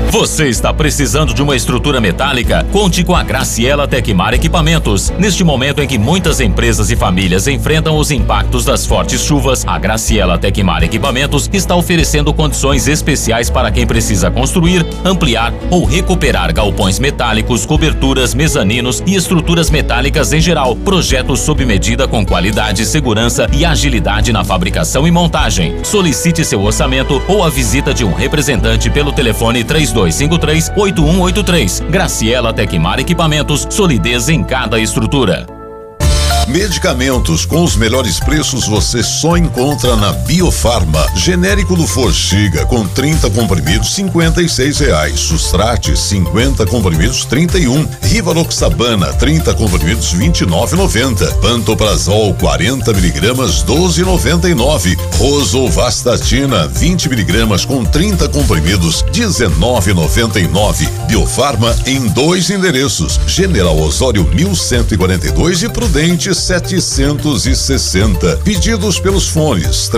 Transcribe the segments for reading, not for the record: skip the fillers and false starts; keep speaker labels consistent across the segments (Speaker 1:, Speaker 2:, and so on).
Speaker 1: Você está precisando de uma estrutura metálica? Conte com a Graciela Tecmar Equipamentos. Neste momento em que muitas empresas e famílias enfrentam os impactos das fortes chuvas, a Graciela Tecmar Equipamentos está oferecendo condições especiais para quem precisa construir, ampliar ou recuperar galpões metálicos, coberturas, mezaninos e estruturas metálicas em geral. Projetos sob medida com qualidade, segurança e agilidade na fabricação e montagem. Solicite seu orçamento ou a visita de um representante pelo telefone 3253-8183. Graciela Tecmar Equipamentos, solidez em cada estrutura.
Speaker 2: Medicamentos com os melhores preços você só encontra na Biofarma. Genérico do Forxiga com 30 comprimidos, R$56. Sustrate 50 comprimidos, 31. Rivaloxabana 30 comprimidos, R$29,90. Pantoprazol 40 miligramas, R$12,99. Rosuvastatina 20 miligramas com 30 comprimidos, R$19,99. Biofarma em 2 endereços: General Osório 1142 e Prudente 760. Pedidos pelos fones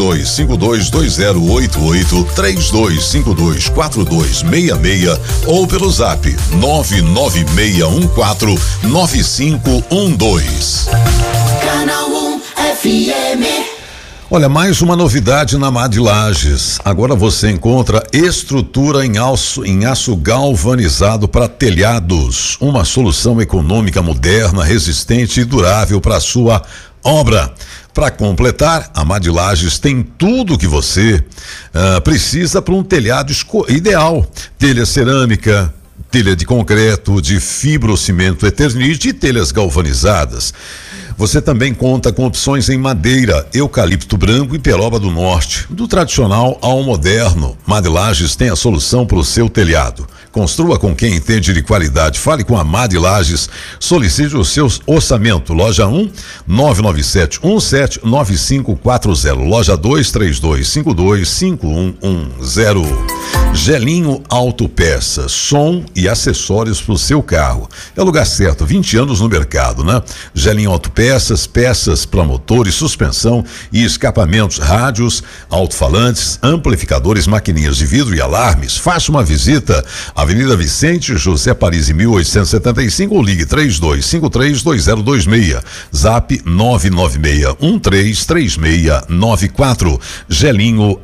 Speaker 2: 32522088, 32524266 ou pelo zap 996149512.
Speaker 3: Canal 1 FM.
Speaker 2: Olha, mais uma novidade na MAD Lages. Agora você encontra estrutura em aço galvanizado para telhados. Uma solução econômica, moderna, resistente e durável para sua obra. Para completar, a MAD Lages tem tudo que você precisa para um telhado ideal. Telha cerâmica, telha de concreto, de fibrocimento Eternite e telhas galvanizadas. Você também conta com opções em madeira, eucalipto branco e peroba do norte. Do tradicional ao moderno, MAD Lages tem a solução para o seu telhado. Construa com quem entende de qualidade. Fale com a MAD Lages. Solicite o seu orçamento. Loja 1, 997179540. Loja 2, 32525110. Gelinho Autopeças, som e acessórios para o seu carro. É o lugar certo, 20 anos no mercado, né? Gelinho Autopeças, peças para motores, suspensão e escapamentos, rádios, alto-falantes, amplificadores, maquininhas de vidro e alarmes. Faça uma visita, Avenida Vicente José Paris, 1875, ou ligue 32532026. Zap 996133694. Gelinho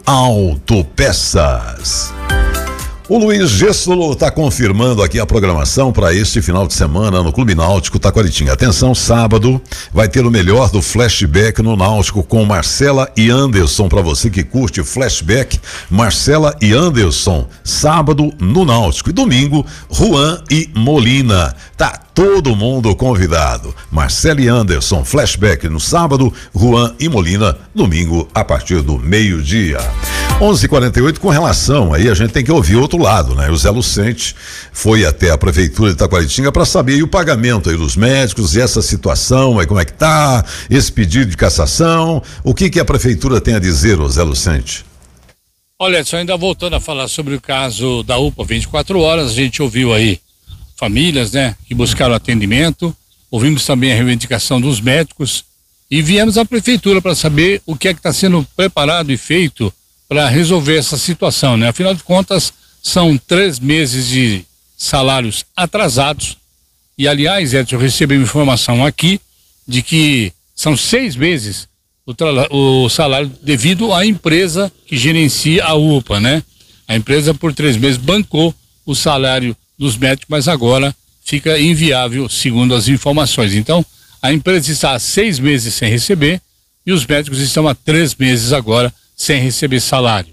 Speaker 2: Autopeças. O Luiz Gessolo está confirmando aqui a programação para este final de semana no Clube Náutico Taquaritinga. Atenção, sábado vai ter o melhor do flashback no Náutico com Marcela e Anderson. Para você que curte flashback, Marcela e Anderson, sábado no Náutico. E domingo, Juan e Molina. Tá todo mundo convidado. Marcela e Anderson, flashback no sábado, Juan e Molina, domingo a partir do meio-dia. 11:48. Com relação aí, a gente tem que ouvir outro lado, né? O Zé Lucente foi até a prefeitura de Taquaritinga para saber aí o pagamento aí dos médicos e essa situação aí, como é que tá, esse pedido de cassação, o que a prefeitura tem a dizer, o Zé Lucente?
Speaker 4: Olha, só ainda voltando a falar sobre o caso da UPA 24 horas, a gente ouviu aí famílias, né, que buscaram atendimento, ouvimos também a reivindicação dos médicos e viemos à prefeitura para saber o que é que está sendo preparado e feito para resolver essa situação, né? Afinal de contas, são 3 meses de salários atrasados e, aliás, Edson, eu recebi uma informação aqui de que são 6 meses o salário devido à empresa que gerencia a UPA, né? A empresa por 3 meses bancou o salário dos médicos, mas agora fica inviável, segundo as informações. Então, a empresa está há 6 meses sem receber e os médicos estão há 3 meses agora sem receber salário.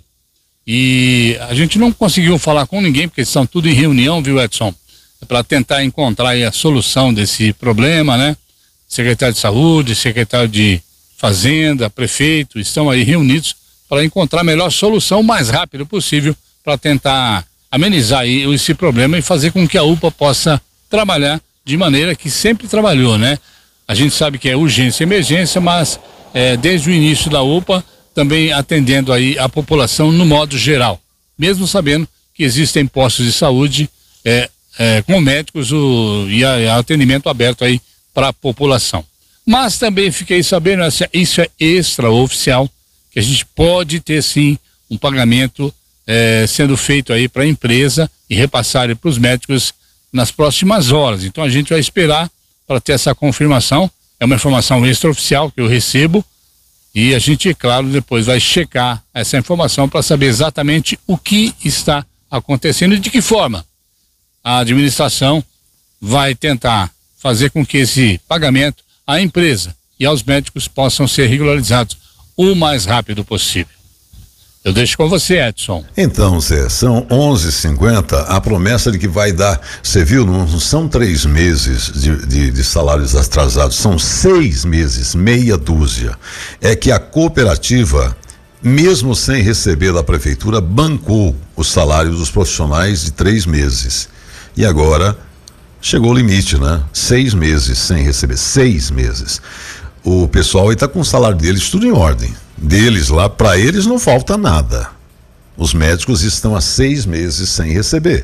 Speaker 4: E a gente não conseguiu falar com ninguém, porque estão tudo em reunião, viu, Edson? Para tentar encontrar aí a solução desse problema, né? Secretário de Saúde, secretário de Fazenda, prefeito, estão aí reunidos para encontrar a melhor solução o mais rápido possível para tentar amenizar aí esse problema e fazer com que a UPA possa trabalhar de maneira que sempre trabalhou, né? A gente sabe que é urgência e emergência, mas desde o início da UPA também atendendo aí a população no modo geral, mesmo sabendo que existem postos de saúde com médicos e atendimento aberto aí para a população. Mas também fiquei sabendo, isso é extraoficial, que a gente pode ter sim um pagamento sendo feito aí para a empresa e repassar para os médicos nas próximas horas. Então a gente vai esperar para ter essa confirmação. É uma informação extraoficial que eu recebo e a gente, claro, depois vai checar essa informação para saber exatamente o que está acontecendo e de que forma a administração vai tentar fazer com que esse pagamento à empresa e aos médicos possam ser regularizados o mais rápido possível. Eu deixo com você, Edson.
Speaker 2: Então, Zé, são 11h50, a promessa de que vai dar, você viu, não são 3 meses de salários atrasados, são 6 meses, meia dúzia. É que a cooperativa, mesmo sem receber da prefeitura, bancou o salário dos profissionais de 3 meses. E agora chegou o limite, né? 6 meses sem receber, 6 meses. O pessoal aí está com o salário deles tudo em ordem. Deles lá, para eles não falta nada. Os médicos estão há 6 meses sem receber.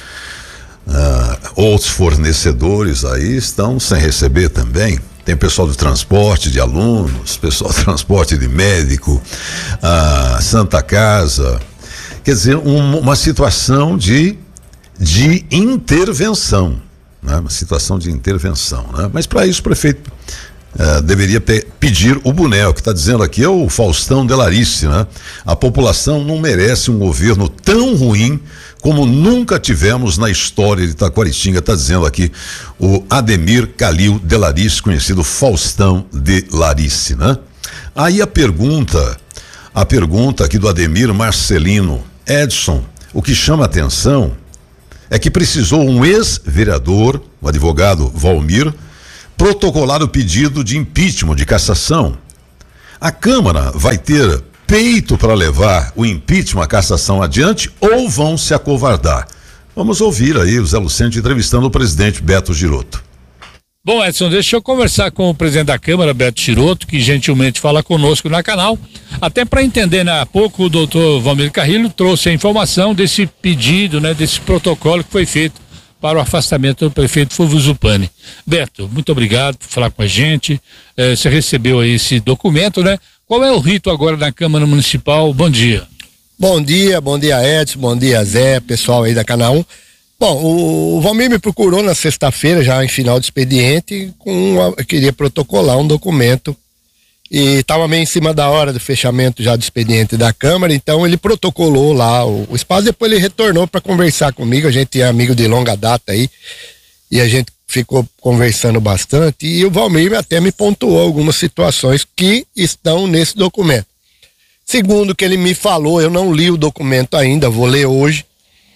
Speaker 2: Outros fornecedores aí estão sem receber também. Tem pessoal do transporte de alunos, pessoal do transporte de médico, Santa Casa. Quer dizer, uma situação de intervenção, né? Uma situação de intervenção, né? Mas para isso o prefeito deveria pedir o boné. O que está dizendo aqui é o Faustão Delarice, né? A população não merece um governo tão ruim como nunca tivemos na história de Taquaritinga, está dizendo aqui o Ademir Calil Delarice, conhecido Faustão Delarice, né? Aí a pergunta aqui do Ademir Marcelino: Edson, o que chama atenção é que precisou um ex-vereador, o advogado Valmir, protocolar o pedido de impeachment, de cassação. A Câmara vai ter peito para levar o impeachment, a cassação adiante, ou vão se acovardar? Vamos ouvir aí o Zé Lucente entrevistando o presidente Beto Girotto.
Speaker 4: Bom, Edson, deixa eu conversar com o presidente da Câmara, Beto Girotto, que gentilmente fala conosco na canal, até para entender, né? Há pouco o doutor Valmir Carrillo trouxe a informação desse pedido, né? Desse protocolo que foi feito para o afastamento do prefeito Fulvio Zupani. Beto, muito obrigado por falar com a gente. Você recebeu aí esse documento, né? Qual é o rito agora na Câmara Municipal? Bom dia.
Speaker 5: Bom dia Edson, bom dia Zé, pessoal aí da Canal 1. Bom, o Valmir me procurou na sexta-feira, já em final de expediente, queria protocolar um documento e estava meio em cima da hora do fechamento já do expediente da Câmara, então ele protocolou lá o espaço, depois ele retornou para conversar comigo. A gente é amigo de longa data aí e a gente ficou conversando bastante e o Valmir até me pontuou algumas situações que estão nesse documento. Segundo o que ele me falou, eu não li o documento ainda, vou ler hoje.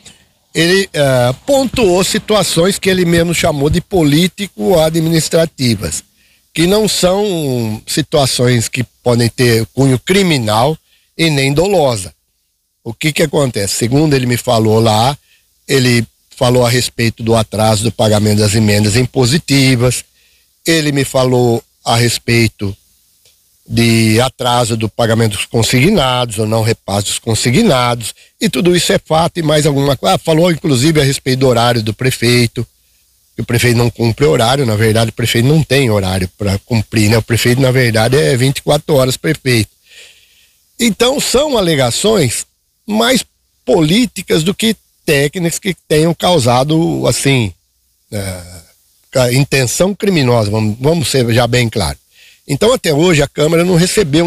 Speaker 5: Ele pontuou situações que ele mesmo chamou de político-administrativas, que não são situações que podem ter cunho criminal e nem dolosa. O que acontece? Segundo ele me falou lá, ele falou a respeito do atraso do pagamento das emendas impositivas, ele me falou a respeito de atraso do pagamento dos consignados ou não repasse dos consignados, e tudo isso é fato e mais alguma coisa. Falou inclusive a respeito do horário do prefeito, que o prefeito não cumpre horário. Na verdade o prefeito não tem horário para cumprir, né? O prefeito na verdade é 24 horas prefeito. Então são alegações mais políticas do que técnicas que tenham causado assim intenção criminosa, vamos ser já bem claro. Então até hoje a Câmara não recebeu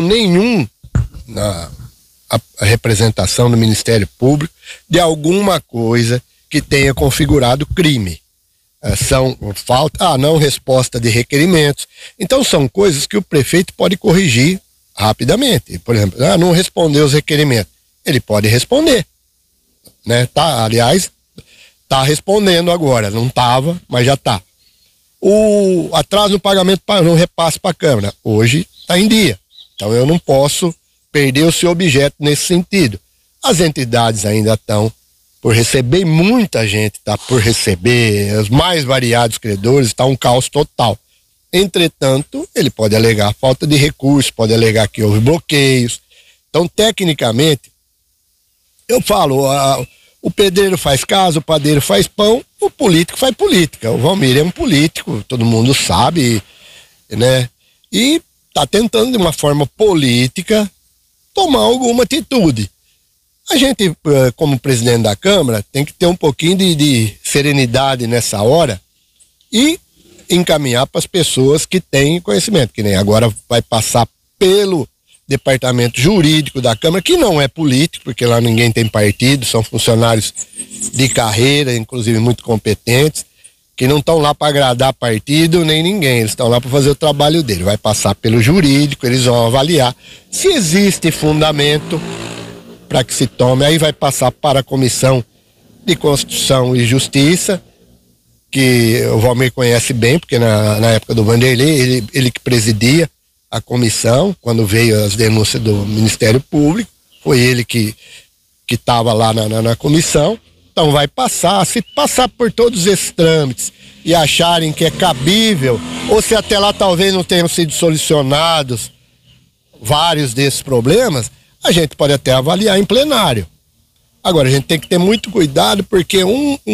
Speaker 5: a representação do Ministério Público de alguma coisa que tenha configurado crime. São não resposta de requerimentos. Então são coisas que o prefeito pode corrigir rapidamente. Por exemplo, não respondeu os requerimentos. Ele pode responder, né? Aliás, tá respondendo agora, não estava, mas já está. O atraso no pagamento no repasse para a Câmara, hoje está em dia. Então eu não posso perder o seu objeto nesse sentido. As entidades ainda estão por receber, muita gente está por receber, os mais variados credores, está um caos total. Entretanto, ele pode alegar falta de recursos, pode alegar que houve bloqueios. Então, tecnicamente, eu falo, o pedreiro faz casa, o padeiro faz pão, o político faz política. O Valmir é um político, todo mundo sabe, né? E está tentando de uma forma política tomar alguma atitude. A gente, como presidente da Câmara, tem que ter um pouquinho de serenidade nessa hora e encaminhar para as pessoas que têm conhecimento, que nem agora vai passar pelo departamento jurídico da Câmara, que não é político, porque lá ninguém tem partido, são funcionários de carreira, inclusive muito competentes, que não estão lá para agradar partido nem ninguém, eles estão lá para fazer o trabalho dele. Vai passar pelo jurídico, eles vão avaliar se existe fundamento para que se tome, aí vai passar para a Comissão de Constituição e Justiça, que o Valmir conhece bem, porque na época do Vanderlei, ele que presidia a comissão, quando veio as denúncias do Ministério Público, foi ele que estava lá na comissão. Então vai passar, se passar por todos esses trâmites e acharem que é cabível, ou se até lá talvez não tenham sido solucionados vários desses problemas, a gente pode até avaliar em plenário. Agora, a gente tem que ter muito cuidado, porque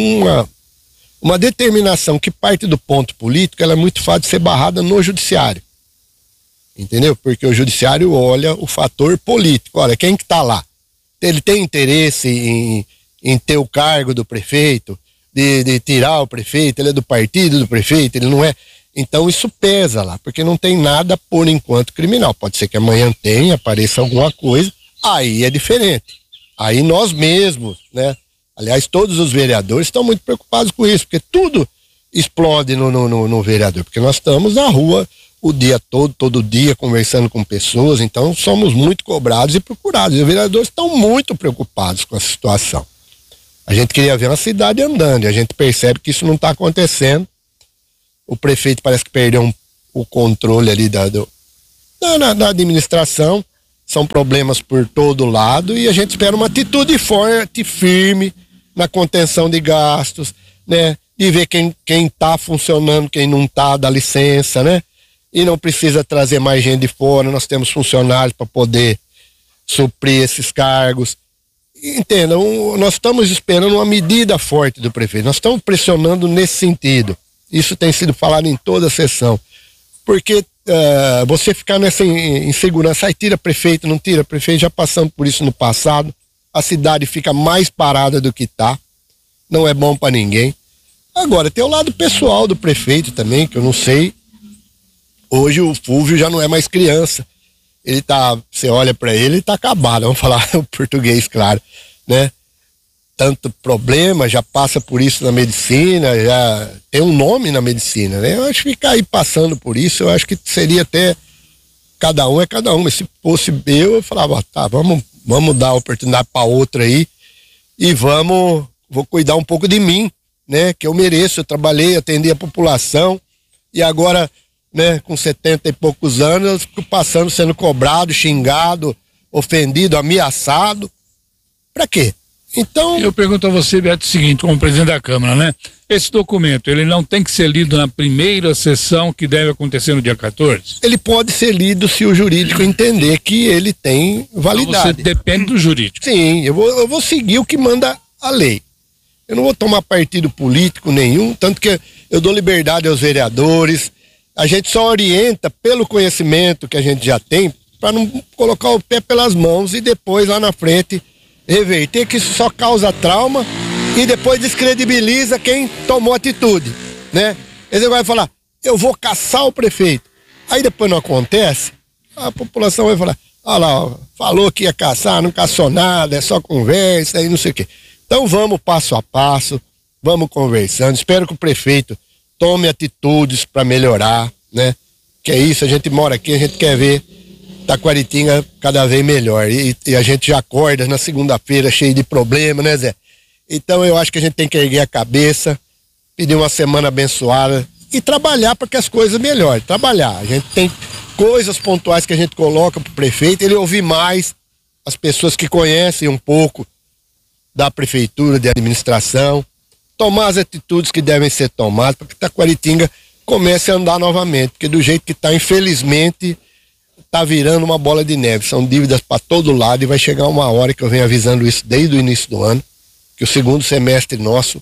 Speaker 5: uma determinação que parte do ponto político, ela é muito fácil de ser barrada no judiciário. Entendeu? Porque o judiciário olha o fator político. Olha, quem que tá lá? Ele tem interesse em ter o cargo do prefeito, de tirar o prefeito, ele é do partido do prefeito, ele não é. Então isso pesa lá, porque não tem nada por enquanto criminal. Pode ser que amanhã tenha, apareça alguma coisa, aí é diferente. Aí nós mesmos, né? Aliás, todos os vereadores estão muito preocupados com isso, porque tudo explode no vereador, porque nós estamos na rua o dia todo dia, conversando com pessoas, então somos muito cobrados e procurados. E os vereadores estão muito preocupados com a situação. A gente queria ver uma cidade andando, e a gente percebe que isso não está acontecendo. O prefeito parece que perdeu o controle ali da administração, são problemas por todo lado, e a gente espera uma atitude forte, firme, na contenção de gastos, né? De ver quem tá funcionando, quem não tá, dá licença, né? E não precisa trazer mais gente de fora, nós temos funcionários para poder suprir esses cargos. Entendam, nós estamos esperando uma medida forte do prefeito, nós estamos pressionando nesse sentido. Isso tem sido falado em toda a sessão, porque você ficar nessa insegurança, aí tira prefeito, não tira prefeito, já passamos por isso no passado, a cidade fica mais parada do que está, não é bom para ninguém. Agora, tem o lado pessoal do prefeito também, que eu não sei, hoje o Fúvio já não é mais criança, ele tá, você olha para ele tá acabado, vamos falar o português, claro, né? Tanto problema, já passa por isso na medicina, já tem um nome na medicina, né? Eu acho que ficar aí passando por isso, eu acho que seria até, cada um é cada um, mas se fosse eu falava, tá, vamos dar a oportunidade para outra aí e vou cuidar um pouco de mim, né? Que eu mereço, eu trabalhei, atendi a população e agora, né, com 70 e poucos anos, eu fico passando, sendo cobrado, xingado, ofendido, ameaçado. Pra quê? Então...
Speaker 4: Eu pergunto a você, Beto, o seguinte, como presidente da Câmara, né? Esse documento, ele não tem que ser lido na primeira sessão que deve acontecer no dia 14?
Speaker 5: Ele pode ser lido se o jurídico entender que ele tem validade.
Speaker 4: Então você depende do jurídico.
Speaker 5: Sim, eu vou seguir o que manda a lei. Eu não vou tomar partido político nenhum, tanto que eu dou liberdade aos vereadores. A gente só orienta pelo conhecimento que a gente já tem, para não colocar o pé pelas mãos e depois lá na frente reverter, que isso só causa trauma e depois descredibiliza quem tomou atitude, né? Ele vai falar, eu vou caçar o prefeito. Aí depois não acontece, a população vai falar, olha lá, falou que ia caçar, não caçou nada, é só conversa e não sei o quê. Então vamos passo a passo, vamos conversando, espero que o prefeito tome atitudes para melhorar, né? Que é isso, a gente mora aqui, a gente quer ver Taquaritinga cada vez melhor. E a gente já acorda na segunda-feira cheio de problema, né, Zé? Então eu acho que a gente tem que erguer a cabeça, pedir uma semana abençoada e trabalhar para que as coisas melhorem. Trabalhar. A gente tem coisas pontuais que a gente coloca pro prefeito, ele ouvir mais as pessoas que conhecem um pouco da prefeitura, de administração, tomar as atitudes que devem ser tomadas para que Taquaritinga comece a andar novamente, porque do jeito que está, infelizmente, está virando uma bola de neve, são dívidas para todo lado e vai chegar uma hora que eu venho avisando isso desde o início do ano, que o segundo semestre nosso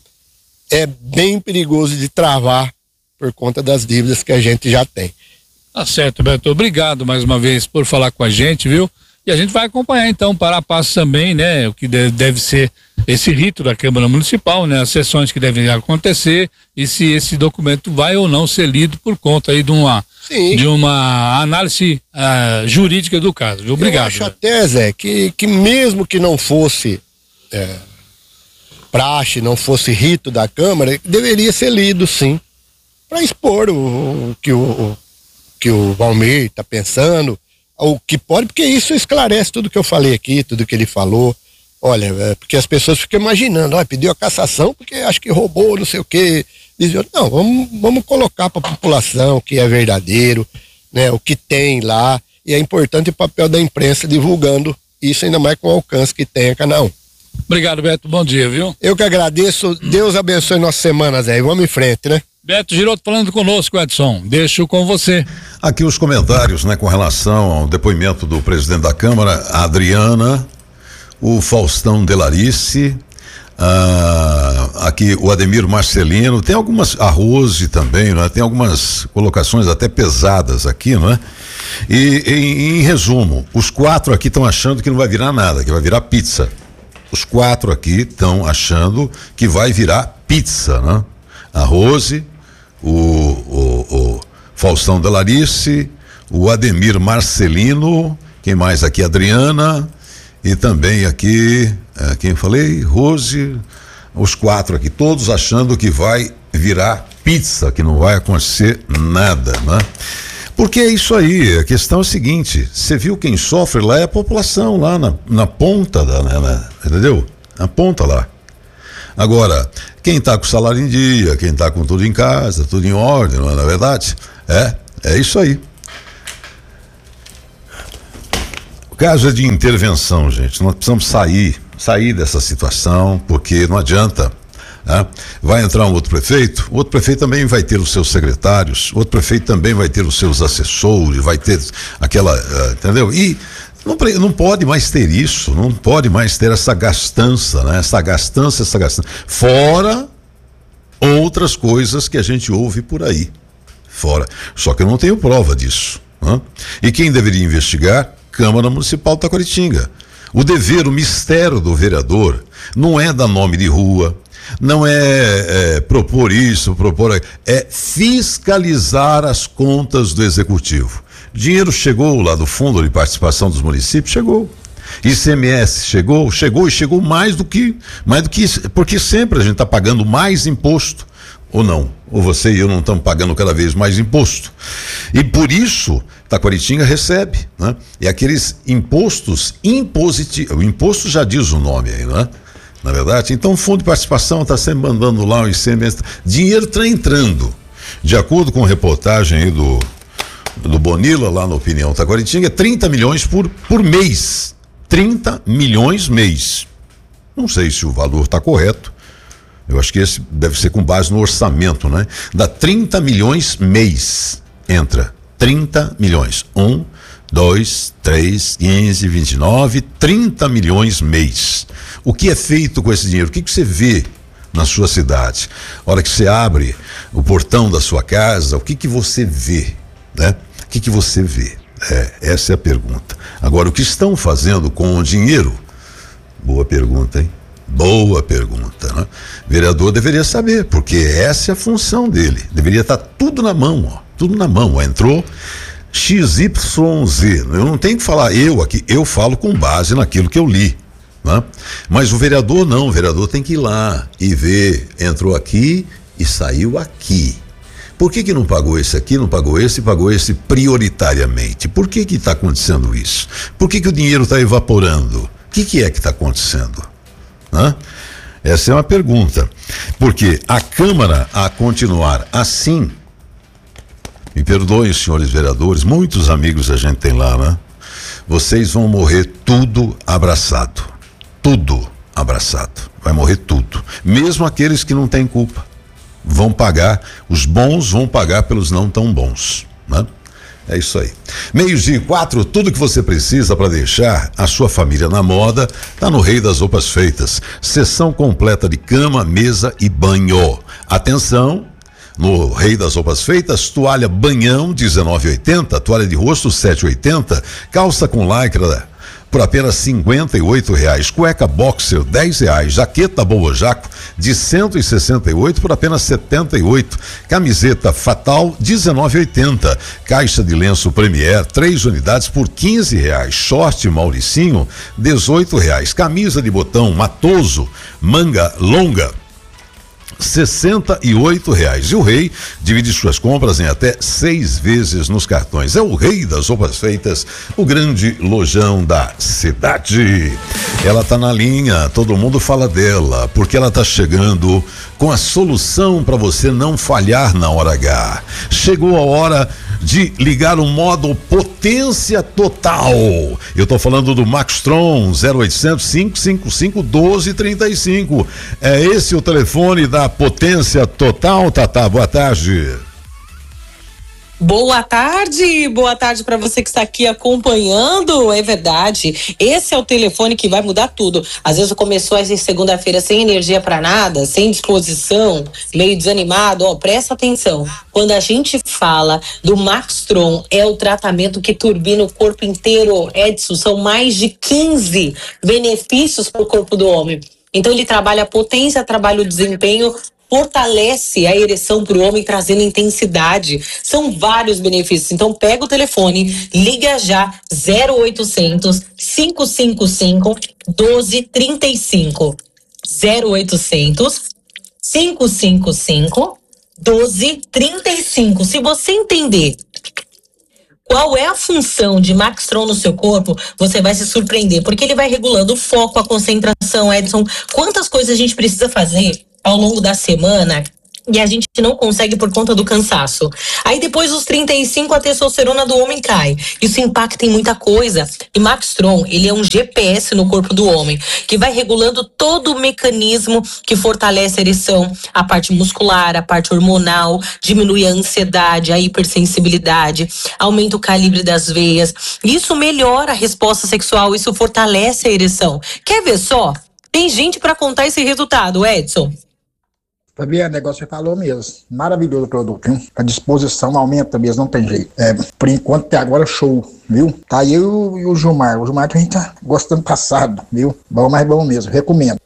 Speaker 5: é bem perigoso de travar por conta das dívidas que a gente já tem.
Speaker 4: Tá certo, Beto, obrigado mais uma vez por falar com a gente, viu? E a gente vai acompanhar então para a passo também, né, o que deve ser esse rito da Câmara Municipal, né, as sessões que devem acontecer e se esse documento vai ou não ser lido por conta aí de uma análise jurídica do caso. Obrigado.
Speaker 5: Eu acho até, Zé, que mesmo que não fosse praxe, não fosse rito da Câmara, deveria ser lido sim, para expor o que o Valmir está pensando, o que pode, porque isso esclarece tudo que eu falei aqui, tudo que ele falou. Olha, porque as pessoas ficam imaginando, pediu a cassação porque acho que roubou, não sei o quê. Não, vamos colocar para a população o que é verdadeiro, né, o que tem lá, e é importante o papel da imprensa divulgando isso, ainda mais com o alcance que tem a Canal 1.
Speaker 4: Obrigado, Beto, bom dia, viu?
Speaker 5: Eu que agradeço, Deus abençoe nossa semana, Zé, e vamos em frente, né?
Speaker 4: Beto Girotto falando conosco, Edson, deixo com você.
Speaker 2: Aqui os comentários, né, com relação ao depoimento do presidente da Câmara, a Adriana, o Faustão Delarice, aqui o Ademir Marcelino, tem algumas, a Rose também, né? Tem algumas colocações até pesadas aqui, não é? E em resumo, os 4 aqui estão achando que não vai virar nada, que vai virar pizza. Os 4 aqui estão achando que vai virar pizza, né? A Rose, o Faustão Delarice, o Ademir Marcelino, quem mais aqui? Adriana, e também aqui, quem eu falei? Rose, os 4 aqui, todos achando que vai virar pizza, que não vai acontecer nada, né? Porque é isso aí, a questão é a seguinte, você viu quem sofre lá é a população, lá na ponta, entendeu? Na ponta lá. Agora, quem está com o salário em dia, quem está com tudo em casa, tudo em ordem, não é na verdade? É isso aí. O caso é de intervenção, gente. Nós precisamos sair dessa situação, porque não adianta. Né? Vai entrar um outro prefeito, o outro prefeito também vai ter os seus secretários, outro prefeito também vai ter os seus assessores, vai ter aquela, entendeu? E não pode mais ter isso, não pode mais ter essa gastança, né? Essa gastança. Fora outras coisas que a gente ouve por aí. Fora. Só que eu não tenho prova disso. Né? E quem deveria investigar? Câmara Municipal de Taquaritinga. O dever, o mistério do vereador não é dar nome de rua, não é propor isso, é fiscalizar as contas do executivo. Dinheiro chegou lá do Fundo de Participação dos Municípios, chegou. ICMS chegou e chegou mais do que isso, porque sempre a gente está pagando mais imposto, ou não, ou você e eu não estamos pagando cada vez mais imposto. E por isso, Taquaritinga recebe, né? E aqueles impostos impositivos, o imposto já diz o nome aí, né? Na verdade, então o Fundo de Participação está sempre mandando lá o ICMS, dinheiro está entrando, de acordo com a reportagem aí do Bonilla, lá na Opinião Taquaritinga, 30 milhões por mês. 30 milhões mês. Não sei se o valor está correto. Eu acho que esse deve ser com base no orçamento, né? Dá 30 milhões mês. Entra 30 milhões. 1, 2, 3, 15, 29, 30 milhões mês. O que é feito com esse dinheiro? O que você vê na sua cidade? A hora que você abre o portão da sua casa, o que você vê, né? O que você vê? Essa é a pergunta. Agora, o que estão fazendo com o dinheiro? Boa pergunta, hein? Boa pergunta, né? O vereador deveria saber, porque essa é a função dele. Deveria estar tudo na mão, ó. Tudo na mão. Entrou XYZ. Eu não tenho que falar eu aqui, eu falo com base naquilo que eu li, né? Mas o vereador não, o vereador tem que ir lá e ver, entrou aqui e saiu aqui. Por que não pagou esse aqui, não pagou esse e pagou esse prioritariamente? Por que está acontecendo isso? Por que o dinheiro está evaporando? O que é que está acontecendo? Hã? Essa é uma pergunta. Porque a Câmara, a continuar assim, me perdoem, senhores vereadores, muitos amigos a gente tem lá, né? Vocês vão morrer tudo abraçado. Tudo abraçado. Vai morrer tudo. Mesmo aqueles que não têm culpa. Vão pagar, os bons vão pagar pelos não tão bons, né? É isso aí. 12:04, tudo que você precisa para deixar a sua família na moda tá no Rei das Roupas Feitas. Seção completa de cama, mesa e banho. Atenção, no Rei das Roupas Feitas, toalha banhão 19,80, toalha de rosto 7,80, calça com lycra por apenas R$58. Cueca boxer R$10. Jaqueta Boa Jaco de 168 por apenas 78. Camiseta Fatal R$19,80. Caixa de lenço Premier 3 unidades por R$15. Short Mauricinho R$18. Camisa de botão Matoso manga longa R$68. E o Rei divide suas compras em até 6 vezes nos cartões. É o rei das roupas feitas, o grande lojão da cidade. Ela tá na linha, todo mundo fala dela, porque ela tá chegando com a solução para você não falhar na hora H. Chegou a hora de ligar o modo potência total. Eu tô falando do Maxtron 0800 555 1235. É esse o telefone da potência total, Tatá. Boa tarde.
Speaker 6: Boa tarde para você que está aqui acompanhando, é verdade, esse é o telefone que vai mudar tudo. Às vezes começou essa segunda-feira sem energia para nada, sem disposição, meio desanimado, presta atenção, quando a gente fala do Maxtron, é o tratamento que turbina o corpo inteiro, Edson, são mais de 15 benefícios para o corpo do homem. Então ele trabalha a potência, trabalha o desempenho, fortalece a ereção para o homem, trazendo intensidade. São vários benefícios. Então pega o telefone, liga já 0800 555 1235. 0800 555 1235. Se você entender qual é a função de Maxtron no seu corpo, você vai se surpreender, porque ele vai regulando o foco, a concentração, Edson. Quantas coisas a gente precisa fazer ao longo da semana e a gente não consegue por conta do cansaço. Aí depois dos 35 a testosterona do homem cai. Isso impacta em muita coisa. E Maxtron, ele é um GPS no corpo do homem, que vai regulando todo o mecanismo que fortalece a ereção, a parte muscular, a parte hormonal, diminui a ansiedade, a hipersensibilidade, aumenta o calibre das veias. Isso melhora a resposta sexual, isso fortalece a ereção. Quer ver só? Tem gente para contar esse resultado, Edson.
Speaker 7: Fabiano, o negócio você falou mesmo. Maravilhoso o produto, viu? A disposição aumenta mesmo, não tem jeito. Por enquanto, até agora, show, viu? Tá aí eu e o Gilmar. O Gilmar que a gente tá gostando passado, viu? Bom, mas bom mesmo, recomendo.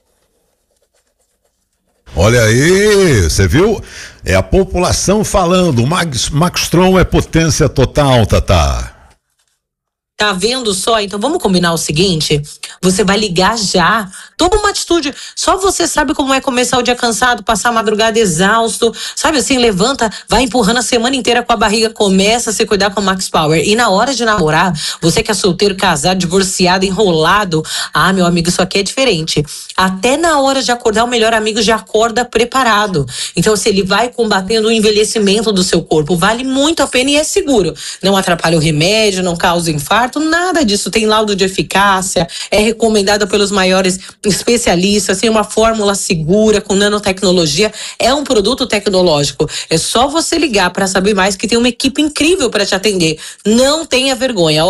Speaker 2: Olha aí, você viu? É a população falando. Maxtron é potência total, Tatá.
Speaker 6: Tá vendo só? Então vamos combinar o seguinte, você vai ligar já, toma uma atitude, só você sabe como é começar o dia cansado, passar a madrugada exausto, sabe assim, levanta, vai empurrando a semana inteira com a barriga, começa a se cuidar com o Max Power. E na hora de namorar, você que é solteiro, casado, divorciado, enrolado, meu amigo, isso aqui é diferente. Até na hora de acordar, o melhor amigo já acorda preparado. Então, se ele vai combatendo o envelhecimento do seu corpo, vale muito a pena e é seguro. Não atrapalha o remédio, não causa infarto, nada disso. Tem laudo de eficácia, é recomendada pelos maiores especialistas, tem uma fórmula segura com nanotecnologia, é um produto tecnológico. É só você ligar para saber mais, que tem uma equipe incrível para te atender. Não tenha vergonha,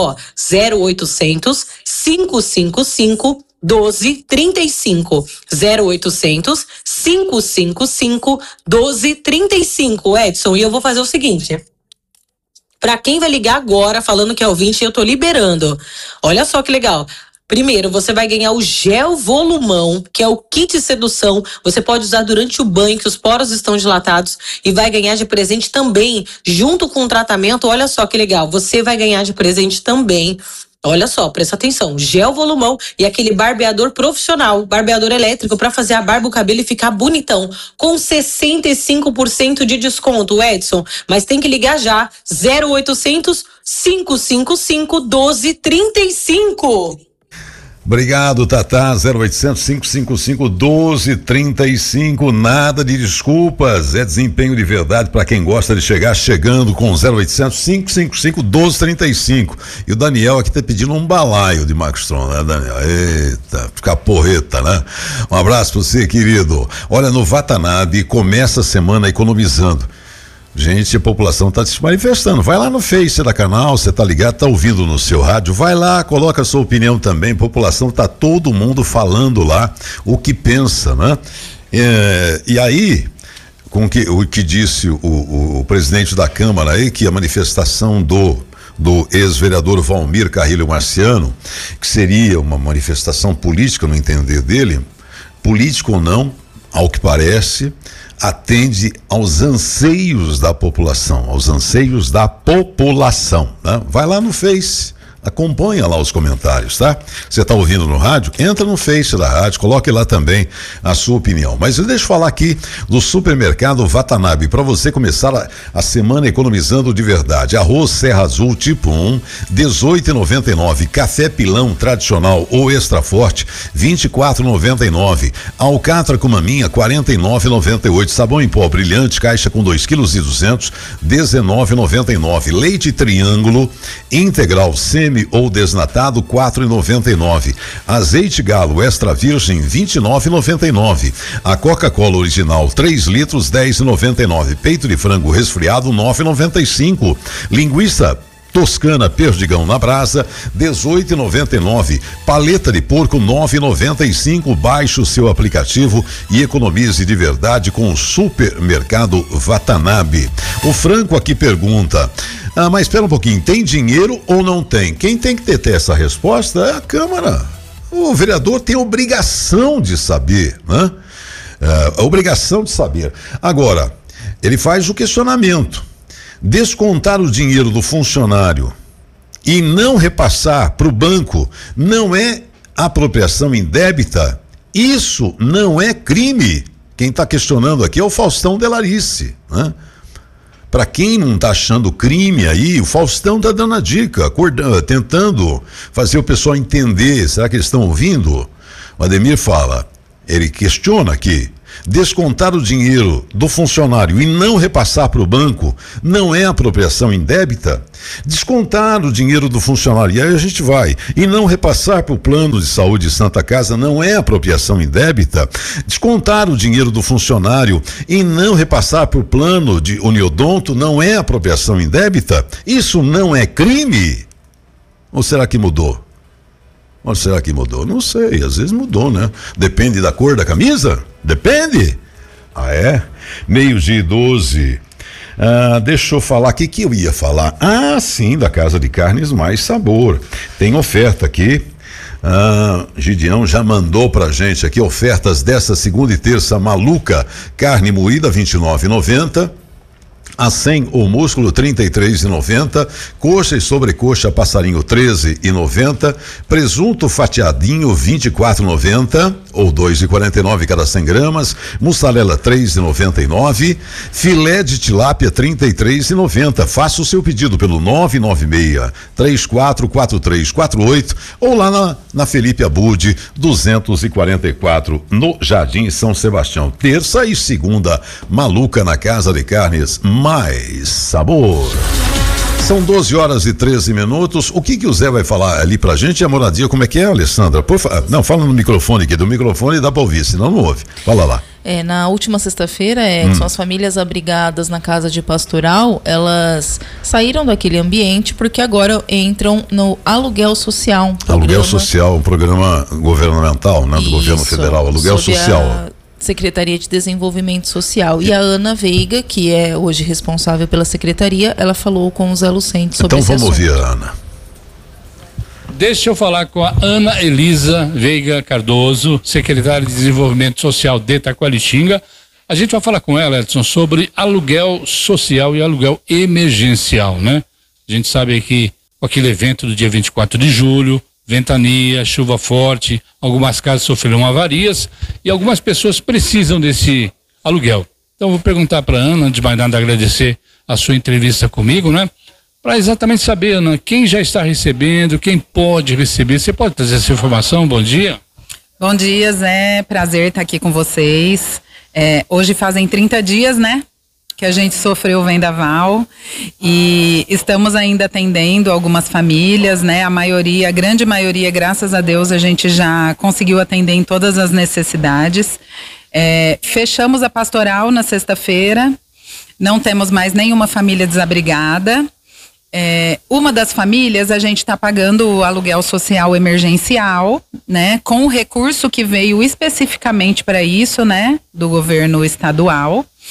Speaker 6: 0800 555 1235. 0800 555 1235, Edson. E eu vou fazer o seguinte, pra quem vai ligar agora falando que é ouvinte, eu tô liberando. Olha só que legal. Primeiro, você vai ganhar o gel volumão, que é o kit sedução. Você pode usar durante o banho, que os poros estão dilatados, e vai ganhar de presente também, junto com o tratamento. Olha só que legal. Você vai ganhar de presente também, olha só, presta atenção, gel volumão e aquele barbeador profissional, barbeador elétrico para fazer a barba, o cabelo e ficar bonitão, com 65% de desconto, Edson. Mas tem que ligar já, 0800 555 1235.
Speaker 2: Obrigado, Tatá. 0800 555 1235. Nada de desculpas, é desempenho de verdade para quem gosta de chegar chegando com 0800 555 1235. E o Daniel aqui tá pedindo um balaio de Maxtron, né, Daniel? Eita, fica porreta, né? Um abraço para você, querido. Olha, no Watanabe começa a semana economizando. Gente, a população está se manifestando. Vai lá no Face da Canal, você tá ligado, tá ouvindo no seu rádio, vai lá, coloca a sua opinião também. População, tá todo mundo falando lá o que pensa, né? E aí, com o que disse o presidente da Câmara aí, que a manifestação do do ex-vereador Valmir Carrilho Marciano, que seria uma manifestação política no entender dele, político ou não, ao que parece, atende aos anseios da população, né? Vai lá no Face, acompanha lá os comentários, tá? Você tá ouvindo no rádio? Entra no Face da rádio, coloque lá também a sua opinião. Mas deixa eu falar aqui do supermercado Watanabe, para você começar a semana economizando de verdade. Arroz Serra Azul tipo 1, R$18,99. Café Pilão tradicional ou extra forte, R$24,99. Alcatra com maminha, R$49,98. Sabão em pó brilhante, caixa com 2,2 kg, R$19,99. Leite Triângulo integral semi ou desnatado, R$4,99. Azeite Galo extra virgem, R$29,99. A Coca-Cola original 3 litros, R$10,99. Peito de frango resfriado, R$9,95. Linguiça Toscana Perdigão na brasa, R$18,99. Paleta de porco, R$9,95. Baixe o seu aplicativo e economize de verdade com o supermercado Watanabe. O Franco aqui pergunta: mas espera um pouquinho, tem dinheiro ou não tem? Quem tem que ter essa resposta é a Câmara. O vereador tem obrigação de saber, né? Obrigação de saber. Agora, ele faz o questionamento: descontar o dinheiro do funcionário e não repassar para o banco não é apropriação indébita? Isso não é crime. Quem está questionando aqui é o Faustão Delarice, né? Para quem não tá achando crime aí, o Faustão tá dando a dica, tentando fazer o pessoal entender. Será que eles estão ouvindo? O Ademir fala, ele questiona aqui: descontar o dinheiro do funcionário e não repassar para o banco não é apropriação indébita? Descontar o dinheiro do funcionário, e aí a gente vai, e não repassar para o plano de saúde Santa Casa não é apropriação indébita? Descontar o dinheiro do funcionário e não repassar para o plano de Uniodonto não é apropriação indébita? Isso não é crime? Ou será que mudou? Ou será que mudou? Não sei, às vezes mudou, né? Depende da cor da camisa? Depende. Ah, é? 12:12. Deixa eu falar, o que eu ia falar? Sim, da Casa de Carnes Mais Sabor. Tem oferta aqui. Gideão já mandou pra gente aqui ofertas dessa segunda e terça maluca. Carne moída, R$29,90. A 100 o músculo, R$33,90. Coxa e sobrecoxa passarinho, R$13,90. Presunto fatiadinho, R$24,90 ou R$2,49 cada 100 gramas. Mussarela, R$3,99. Filé de tilápia, R$33,90. Faça o seu pedido pelo 996-344348 ou lá na Felipe Abud 244 no Jardim São Sebastião. Terça e segunda maluca na Casa de Carnes Mais Sabor. São 12h13. O que o Zé vai falar ali pra gente? A moradia, como é que é, Alessandra? Não, fala no microfone aqui, do microfone dá pra ouvir, senão não ouve. Fala lá.
Speaker 8: Na última sexta-feira, são as famílias abrigadas na Casa de Pastoral, elas saíram daquele ambiente porque agora entram no aluguel social.
Speaker 2: Aluguel social, um programa governamental, né? Do governo federal, aluguel social.
Speaker 8: Secretaria de Desenvolvimento Social. E a Ana Veiga, que é hoje responsável pela secretaria, ela falou com o Zé Lucente sobre esse assunto. Então
Speaker 2: vamos ouvir a Ana.
Speaker 4: Deixa eu falar com a Ana Elisa Veiga Cardoso, secretária de Desenvolvimento Social de Taquaritinga. A gente vai falar com ela, Edson, sobre aluguel social e aluguel emergencial, né? A gente sabe que com aquele evento do dia 24 de julho, ventania, chuva forte, algumas casas sofreram avarias e algumas pessoas precisam desse aluguel. Então eu vou perguntar para a Ana, antes de mais nada agradecer a sua entrevista comigo, né? Para exatamente saber, Ana, quem já está recebendo, quem pode receber. Você pode trazer essa informação? Bom dia.
Speaker 9: Bom dia, Zé. Prazer estar aqui com vocês. Hoje fazem 30 dias, né? Que a gente sofreu o vendaval e estamos ainda atendendo algumas famílias, né? A grande maioria, graças a Deus, a gente já conseguiu atender em todas as necessidades. Fechamos a pastoral na sexta-feira, não temos mais nenhuma família desabrigada. Uma das famílias a gente está pagando o aluguel social emergencial, né? Com o recurso que veio especificamente para isso, né? Do governo estadual.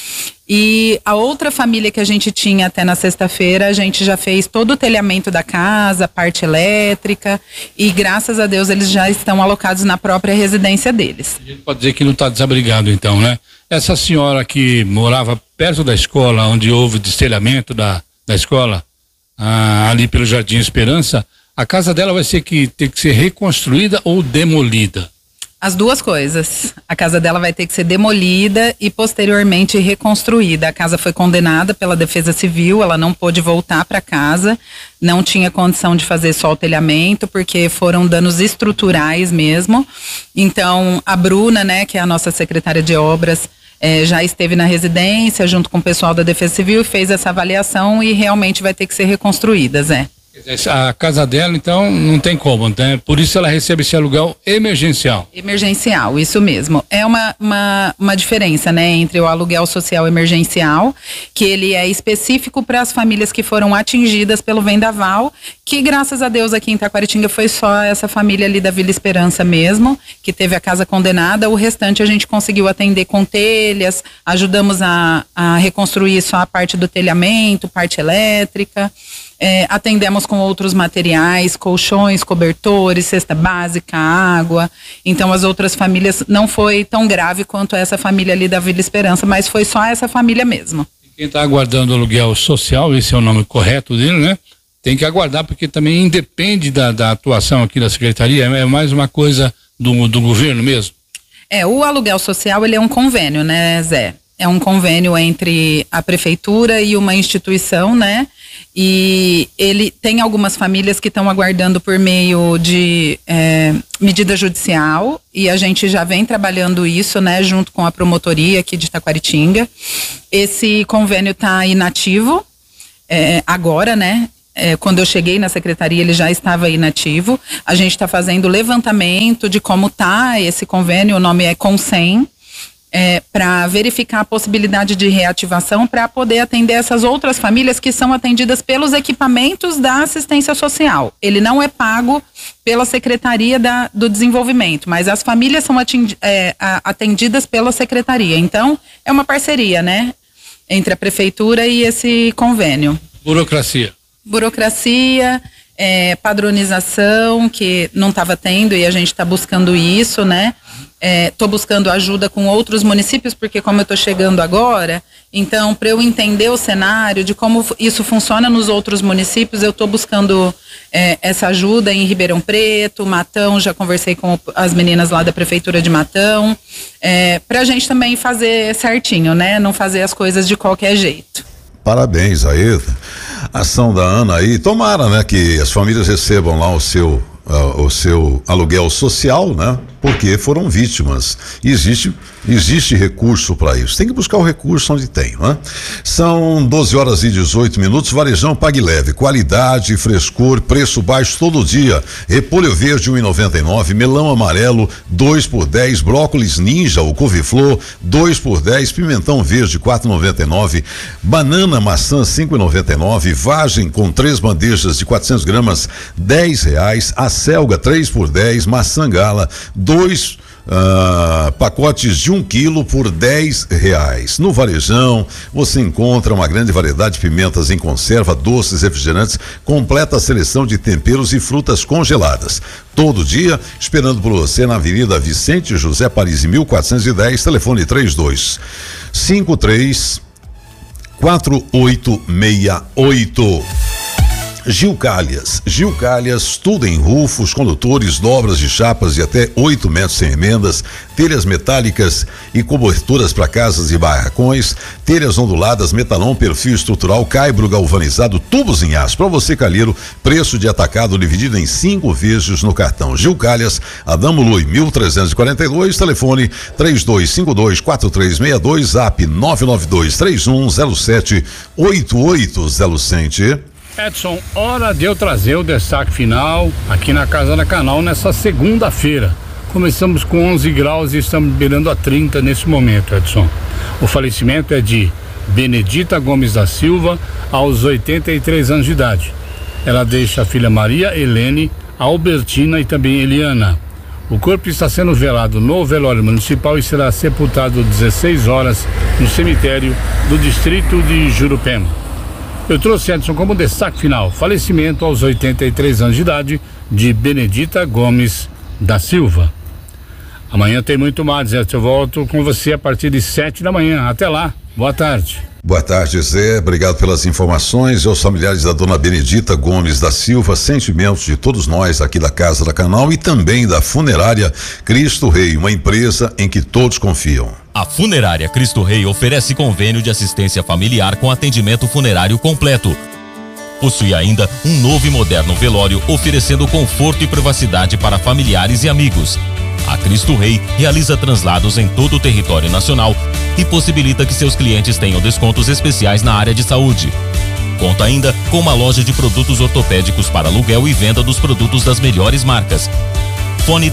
Speaker 9: E a outra família que a gente tinha até na sexta-feira, a gente já fez todo o telhamento da casa, parte elétrica, e graças a Deus eles já estão alocados na própria residência deles.
Speaker 4: A gente pode dizer que não está desabrigado então, né? Essa senhora que morava perto da escola, onde houve destelhamento da escola, ali pelo Jardim Esperança, a casa dela vai ter que ser reconstruída ou demolida?
Speaker 9: As duas coisas. A casa dela vai ter que ser demolida e posteriormente reconstruída. A casa foi condenada pela Defesa Civil, ela não pôde voltar para casa, não tinha condição de fazer só o telhamento, porque foram danos estruturais mesmo. Então, a Bruna, né, que é a nossa secretária de obras, já esteve na residência junto com o pessoal da Defesa Civil, fez essa avaliação e realmente vai ter que ser reconstruída, Zé.
Speaker 4: A casa dela, então, não tem como, né? Por isso ela recebe esse aluguel emergencial.
Speaker 9: Emergencial, isso mesmo. É uma diferença, né, entre o aluguel social emergencial, que ele é específico para as famílias que foram atingidas pelo vendaval, que graças a Deus aqui em Taquaritinga foi só essa família ali da Vila Esperança mesmo, que teve a casa condenada. O restante a gente conseguiu atender com telhas, ajudamos a reconstruir só a parte do telhamento, parte elétrica. Atendemos com outros materiais, colchões, cobertores, cesta básica, água. Então as outras famílias não foi tão grave quanto essa família ali da Vila Esperança, mas foi só essa família mesmo.
Speaker 4: Quem está aguardando o aluguel social, esse é o nome correto dele, né? Tem que aguardar, porque também independe da atuação aqui da secretaria, é mais uma coisa do governo mesmo.
Speaker 9: O aluguel social, ele é um convênio, né, Zé? É um convênio entre a prefeitura e uma instituição, né? E ele tem algumas famílias que estão aguardando por meio de medida judicial, e a gente já vem trabalhando isso, né, junto com a promotoria aqui de Taquaritinga. Esse convênio está inativo agora, né? Quando eu cheguei na secretaria, ele já estava inativo. A gente está fazendo levantamento de como está esse convênio, o nome é Consem, para verificar a possibilidade de reativação para poder atender essas outras famílias que são atendidas pelos equipamentos da assistência social. Ele não é pago pela Secretaria do Desenvolvimento, mas as famílias são atendidas pela Secretaria. Então, é uma parceria, né, entre a Prefeitura e esse convênio. Burocracia, padronização, que não estava tendo, e a gente está buscando isso, né? Estou buscando ajuda com outros municípios, porque como eu estou chegando agora, então para eu entender o cenário de como isso funciona nos outros municípios, eu estou buscando essa ajuda em Ribeirão Preto, Matão, já conversei com as meninas lá da Prefeitura de Matão, para a gente também fazer certinho, né? Não fazer as coisas de qualquer jeito.
Speaker 2: Parabéns aí, ação da Ana aí, tomara, né, que as famílias recebam lá o seu aluguel social, né? Porque foram vítimas. Existe recurso para isso. Tem que buscar o recurso onde tem, né? São 12h18. Varejão Pague Leve, qualidade, frescor, preço baixo todo dia. Repolho verde 1,99, melão amarelo 2 por 10, brócolis ninja ou couve-flor 2 por 10, pimentão verde 4,99, banana maçã 5,99, vagem com 3 bandejas de 400 gramas R$10, acelga 3 por 10, maçã gala 2 pacotes de 1 quilo por R$10. No Varejão você encontra uma grande variedade de pimentas em conserva, doces, refrigerantes, completa seleção de temperos e frutas congeladas. Todo dia, esperando por você na Avenida Vicente José Paris 1410, telefone 3253-4868. Gil Calhas, tudo em rufos, condutores, dobras de chapas de até 8 metros sem emendas, telhas metálicas e coberturas para casas e barracões, telhas onduladas, metalon, perfil estrutural, caibro galvanizado, tubos em aço. Para você, calheiro, preço de atacado dividido em 5 vezes no cartão. Gil Calhas, Adamo Lui 1342, telefone 3252-4362, zap 992-3107-8807.
Speaker 4: Edson, hora de eu trazer o destaque final aqui na Casa da Canal nessa segunda-feira. Começamos com 11 graus e estamos beirando a 30 nesse momento, Edson. O falecimento é de Benedita Gomes da Silva, aos 83 anos de idade. Ela deixa a filha Maria Helene, Albertina e também Eliana. O corpo está sendo velado no velório municipal e será sepultado às 16 horas no cemitério do distrito de Jurupema. Eu trouxe, Edson, como destaque final, falecimento aos 83 anos de idade de Benedita Gomes da Silva. Amanhã tem muito mais, Edson. Eu volto com você a partir de 7 da manhã. Até lá. Boa tarde.
Speaker 2: Boa tarde, Zé. Obrigado pelas informações. Aos familiares da dona Benedita Gomes da Silva, sentimentos de todos nós aqui da Casa da Canal e também da Funerária Cristo Rei, uma empresa em que todos confiam.
Speaker 1: A Funerária Cristo Rei oferece convênio de assistência familiar com atendimento funerário completo. Possui ainda um novo e moderno velório, oferecendo conforto e privacidade para familiares e amigos. A Cristo Rei realiza translados em todo o território nacional e possibilita que seus clientes tenham descontos especiais na área de saúde. Conta ainda com uma loja de produtos ortopédicos para aluguel e venda dos produtos das melhores marcas. Fone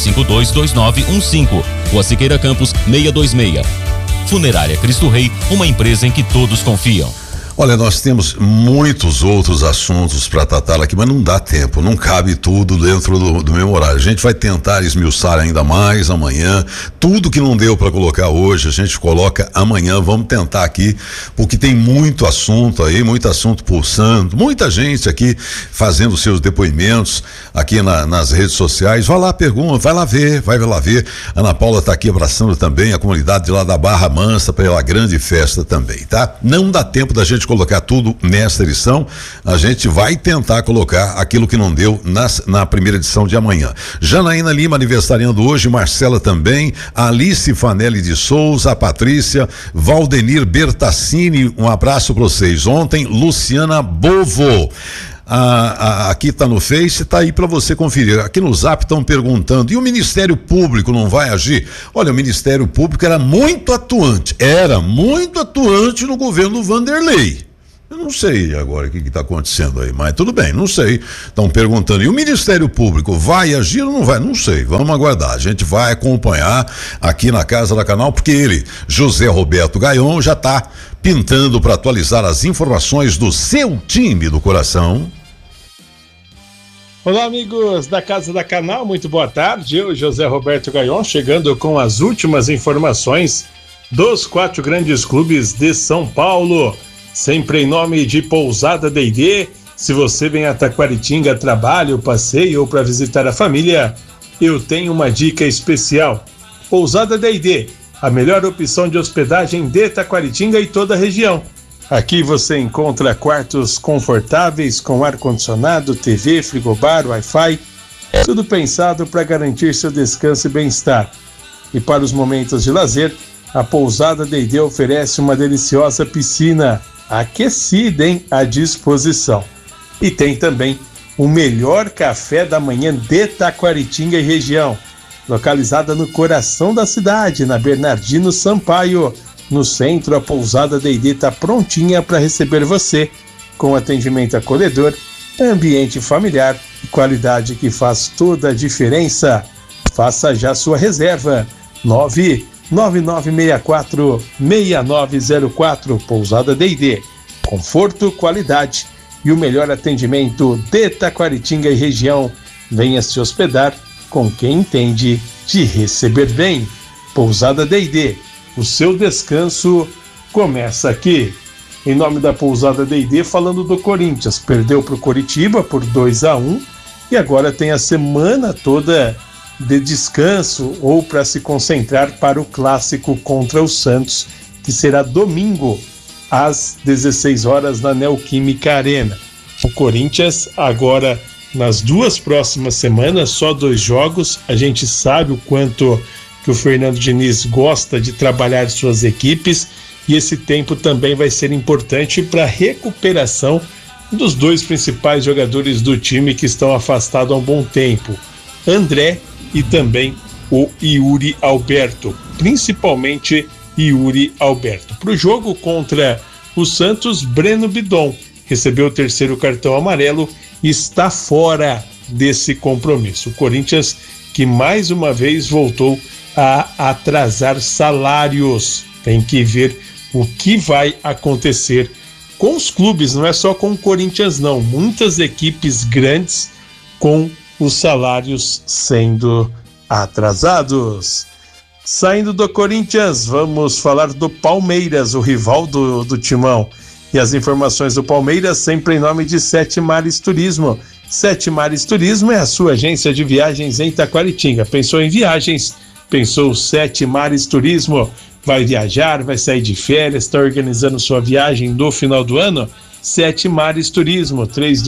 Speaker 1: 32522915, Rua Siqueira Campos 626. Funerária Cristo Rei, uma empresa em que todos confiam.
Speaker 2: Olha, nós temos muitos outros assuntos para tratar aqui, mas não dá tempo, não cabe tudo dentro do meu horário. A gente vai tentar esmiuçar ainda mais amanhã. Tudo que não deu para colocar hoje, a gente coloca amanhã. Vamos tentar aqui, porque tem muito assunto aí, muito assunto pulsando, muita gente aqui fazendo seus depoimentos aqui nas redes sociais. Vai lá, pergunta, vai lá ver. Ana Paula está aqui abraçando também a comunidade de lá da Barra Mansa pela grande festa também, tá? Não dá tempo da gente colocar tudo nesta edição. A gente vai tentar colocar aquilo que não deu na primeira edição de amanhã. Janaína Lima aniversariando hoje, Marcela também, Alice Fanelli de Souza, a Patrícia, Valdenir Bertassini, um abraço para vocês. Ontem, Luciana Bovo. Aqui tá no Face, tá aí para você conferir. Aqui no Zap estão perguntando, e o Ministério Público não vai agir? Olha, o Ministério Público era muito atuante no governo do Vanderlei. Eu não sei agora o que está acontecendo aí, mas tudo bem, não sei. Estão perguntando, e o Ministério Público vai agir ou não vai? Não sei, vamos aguardar. A gente vai acompanhar aqui na Casa da Canal, porque ele, José Roberto Gaion, já está pintando para atualizar as informações do seu time do coração.
Speaker 10: Olá, amigos da Casa da Canal, muito boa tarde. Eu, José Roberto Gaion, chegando com as últimas informações dos 4 grandes clubes de São Paulo. Sempre em nome de Pousada D&D. Se você vem a Taquaritinga, trabalho, passeio ou para visitar a família, eu tenho uma dica especial. Pousada D&D, a melhor opção de hospedagem de Taquaritinga e toda a região. Aqui você encontra quartos confortáveis com ar-condicionado, TV, frigobar, Wi-Fi, tudo pensado para garantir seu descanso e bem-estar. E para os momentos de lazer, a Pousada D&D oferece uma deliciosa piscina aquecida à disposição. E tem também o melhor café da manhã de Taquaritinga e região, localizada no coração da cidade, na Bernardino Sampaio. No centro, a Pousada D&D está prontinha para receber você, com atendimento acolhedor, ambiente familiar e qualidade que faz toda a diferença. Faça já sua reserva. 99964-6904, Pousada D&D. Conforto, qualidade e o melhor atendimento de Taquaritinga e região. Venha se hospedar com quem entende de receber bem. Pousada D&D. O seu descanso começa aqui. Em nome da Pousada D&D, falando do Corinthians, perdeu para o Coritiba por 2-1 e agora tem a semana toda de descanso ou para se concentrar para o clássico contra o Santos, que será domingo às 16 horas na Neoquímica Arena. O Corinthians agora, nas 2 próximas semanas, só 2 jogos. A gente sabe o quanto que o Fernando Diniz gosta de trabalhar suas equipes, e esse tempo também vai ser importante para a recuperação dos 2 principais jogadores do time que estão afastados há um bom tempo, André e também o Yuri Alberto, principalmente Yuri Alberto. Para o jogo contra o Santos, Breno Bidon recebeu o 3º cartão amarelo e está fora desse compromisso. O Corinthians, que mais uma vez voltou a atrasar salários. Tem que ver o que vai acontecer com os clubes, não é só com o Corinthians não, muitas equipes grandes com os salários sendo atrasados. Saindo do Corinthians, vamos falar do Palmeiras, o rival do Timão. E as informações do Palmeiras sempre em nome de Sete Mares Turismo. Sete Mares Turismo é a sua agência de viagens em Taquaritinga. Pensou em viagens? Pensou Sete Mares Turismo. Vai viajar, vai sair de férias, está organizando sua viagem do final do ano? Sete Mares Turismo,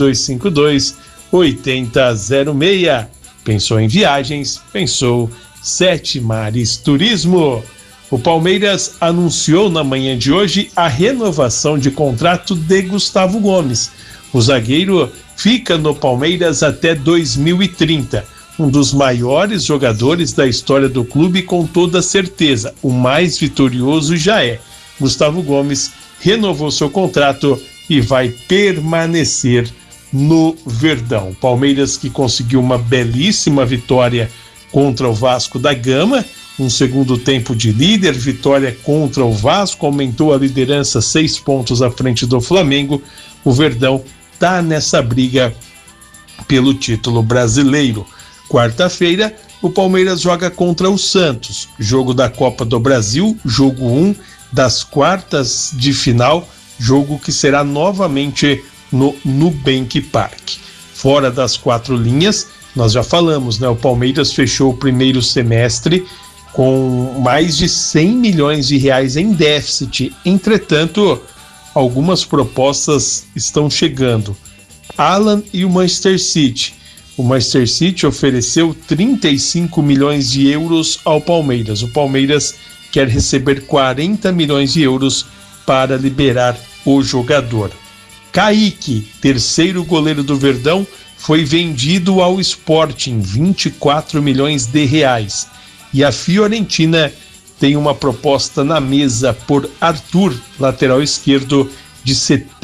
Speaker 10: 3252-8006. Pensou em viagens? Pensou Sete Mares Turismo. O Palmeiras anunciou na manhã de hoje a renovação de contrato de Gustavo Gomes. O zagueiro fica no Palmeiras até 2030. Um dos maiores jogadores da história do clube, com toda certeza. O mais vitorioso já é. Gustavo Gomes renovou seu contrato e vai permanecer no Verdão. Palmeiras que conseguiu uma belíssima vitória contra o Vasco da Gama, um segundo tempo de líder, vitória contra o Vasco, aumentou a liderança 6 pontos à frente do Flamengo. O Verdão tá nessa briga pelo título brasileiro. Quarta-feira, o Palmeiras joga contra o Santos, jogo da Copa do Brasil, jogo 1 das quartas de final, jogo que será novamente no Nubank Park. Fora das quatro linhas, nós já falamos, né? O Palmeiras fechou o primeiro semestre com mais de 100 milhões de reais em déficit. Entretanto, algumas propostas estão chegando. Alan e o Manchester City. O Manchester City ofereceu 35 milhões de euros ao Palmeiras. O Palmeiras quer receber 40 milhões de euros para liberar o jogador. Kaique, terceiro goleiro do Verdão, foi vendido ao Sporting, 24 milhões de reais. E a Fiorentina tem uma proposta na mesa por Arthur, lateral esquerdo, de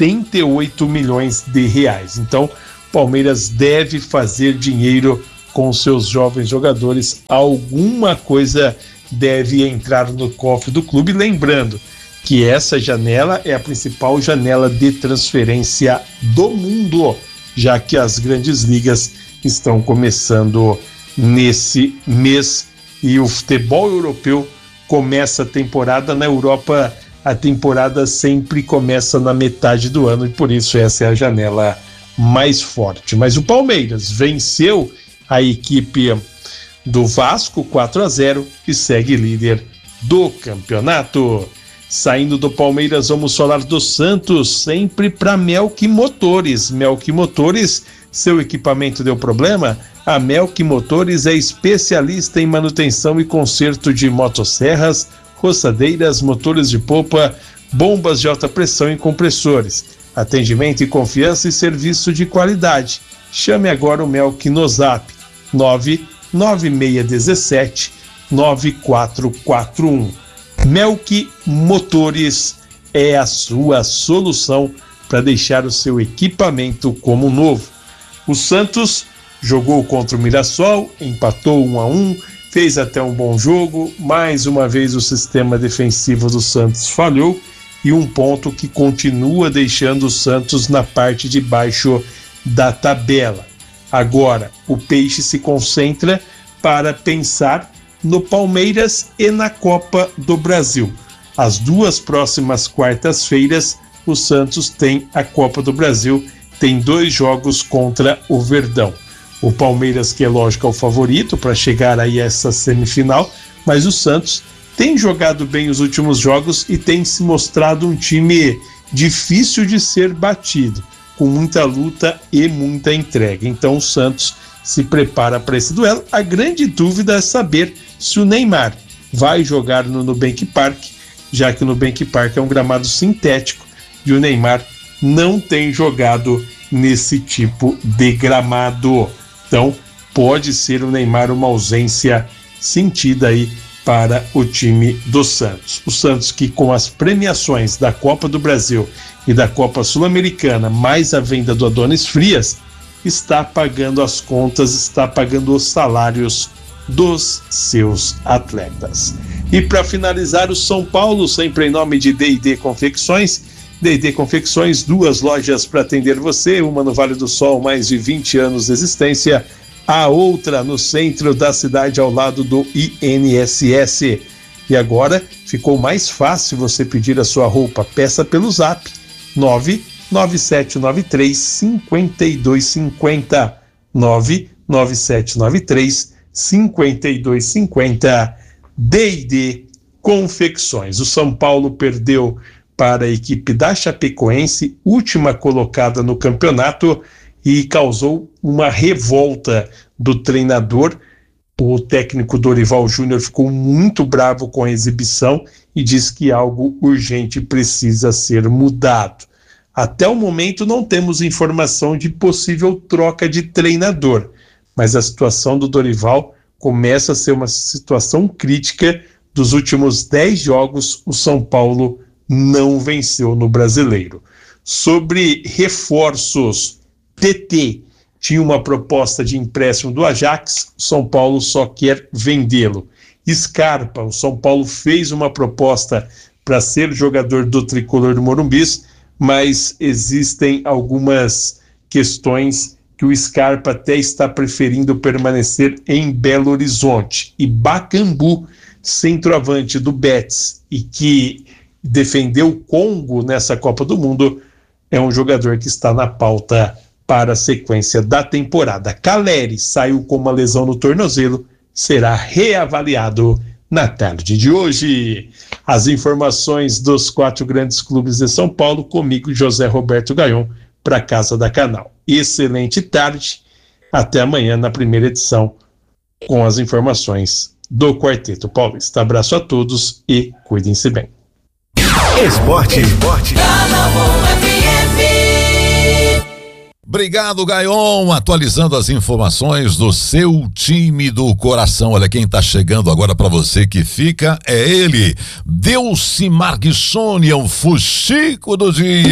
Speaker 10: 78 milhões de reais. Então, Palmeiras deve fazer dinheiro com seus jovens jogadores. Alguma coisa deve entrar no cofre do clube. Lembrando que essa janela é a principal janela de transferência do mundo, já que as grandes ligas estão começando nesse mês e o futebol europeu começa a temporada. Na Europa, a temporada sempre começa na metade do ano e por isso essa é a janela mais forte. Mas o Palmeiras venceu a equipe do Vasco 4-0 e segue líder do campeonato. Saindo do Palmeiras, vamos falar do Santos, sempre para Melk Motores. Melk Motores, seu equipamento deu problema? A Melk Motores é especialista em manutenção e conserto de motosserras, roçadeiras, motores de polpa, bombas de alta pressão e compressores. Atendimento e confiança e serviço de qualidade. Chame agora o Melk no Zap 99617-9441. Melk Motores é a sua solução para deixar o seu equipamento como novo. O Santos jogou contra o Mirassol, empatou 1-1, fez até um bom jogo. Mais uma vez o sistema defensivo do Santos falhou e um ponto que continua deixando o Santos na parte de baixo da tabela. Agora o Peixe se concentra para pensar no Palmeiras e na Copa do Brasil. As duas próximas quartas-feiras o Santos tem a Copa do Brasil, tem 2 jogos contra o Verdão. O Palmeiras, que é lógico é o favorito para chegar aí a essa semifinal, mas o Santos tem jogado bem os últimos jogos e tem se mostrado um time difícil de ser batido, com muita luta e muita entrega. Então o Santos se prepara para esse duelo. A grande dúvida é saber se o Neymar vai jogar no Nubank Park, já que o Nubank Park é um gramado sintético e o Neymar não tem jogado nesse tipo de gramado. Então pode ser o Neymar uma ausência sentida aí para o time do Santos. O Santos, que com as premiações da Copa do Brasil e da Copa Sul-Americana, mais a venda do Adonis Frias, está pagando as contas, está pagando os salários dos seus atletas. E para finalizar, o São Paulo, sempre em nome de D&D Confecções. D&D Confecções, 2 lojas para atender você, uma no Vale do Sol, mais de 20 anos de existência, a outra no centro da cidade, ao lado do INSS. E agora ficou mais fácil você pedir a sua roupa. Peça pelo Zap 99793-5250. 99793-5250. D&D Confecções. O São Paulo perdeu para a equipe da Chapecoense, última colocada no campeonato, e causou uma revolta do treinador. O técnico Dorival Júnior ficou muito bravo com a exibição e diz que algo urgente precisa ser mudado. Até o momento não temos informação de possível troca de treinador, mas a situação do Dorival começa a ser uma situação crítica. Dos últimos 10 jogos, o São Paulo não venceu no Brasileiro. Sobre reforços, TT tinha uma proposta de empréstimo do Ajax, o São Paulo só quer vendê-lo. Scarpa, o São Paulo fez uma proposta para ser jogador do Tricolor do Morumbis, mas existem algumas questões que o Scarpa até está preferindo permanecer em Belo Horizonte. E Bakambu, centroavante do Betis e que defendeu o Congo nessa Copa do Mundo, é um jogador que está na pauta para a sequência da temporada. Caleri saiu com uma lesão no tornozelo, será reavaliado na tarde de hoje. As informações dos 4 grandes clubes de São Paulo, comigo, José Roberto Gaion, para Casa da Canal. Excelente tarde, até amanhã na primeira edição com as informações do Quarteto Paulista. Abraço a todos e cuidem-se bem.
Speaker 11: Esporte.
Speaker 2: Obrigado, Gaion, atualizando as informações do seu time do coração. Olha quem tá chegando agora para você que fica, é ele, Delci Marguissoni, é o fuxico do dia.